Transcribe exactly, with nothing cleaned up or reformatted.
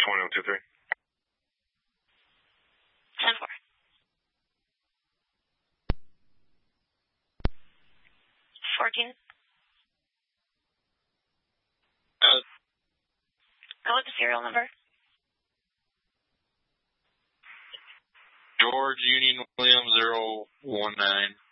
twenty oh two three. ten four. fourteen. Uh, Go with the serial number. George Union William zero one nine.